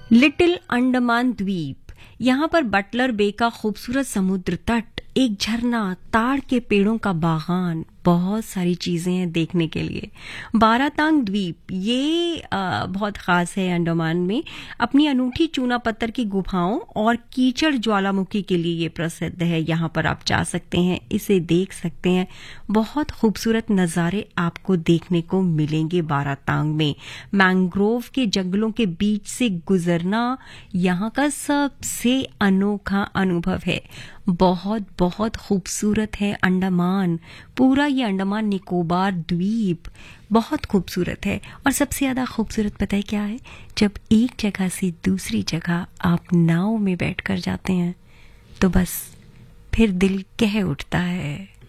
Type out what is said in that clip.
Little Andaman द्वीप। यहाँ पर बटलर बे का खूबसूरत समुद्र तट, एक झरना, ताड़ के पेड़ों का बागान, बहुत सारी चीजें हैं देखने के लिए। बारातांग द्वीप ये बहुत खास है अंडमान में, अपनी अनूठी चूना पत्थर की गुफाओं और कीचड़ ज्वालामुखी के लिए ये प्रसिद्ध है। यहाँ पर आप जा सकते हैं, इसे देख सकते हैं। बहुत खूबसूरत नज़ारे आपको देखने को मिलेंगे बारातांग में। मैंग्रोव के जंगलों के बीच से गुजरना यहाँ का सबसे अनोखा अनुभव है। बहुत बहुत खूबसूरत है अंडमान, पूरा ये अंडमान निकोबार द्वीप बहुत खूबसूरत है। और सबसे ज्यादा खूबसूरत पता है क्या है? जब एक जगह से दूसरी जगह आप नाव में बैठकर जाते हैं तो बस फिर दिल कह उठता है